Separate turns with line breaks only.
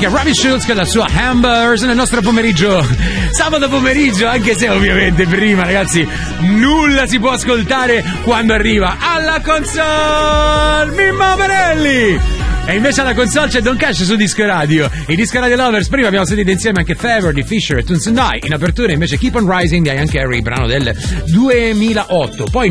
musica, Ravi Schulz con la sua Hammers nel nostro pomeriggio, sabato pomeriggio, anche se ovviamente prima, ragazzi, nulla si può ascoltare quando arriva alla console Mimmo Morelli. E invece alla console c'è Don Cash su Disco Radio. I Disco Radio Lovers, prima abbiamo sentito insieme anche Favor di Fisher e Tunes and I. In apertura invece Keep on Rising di Ian Carey, brano del 2008. Poi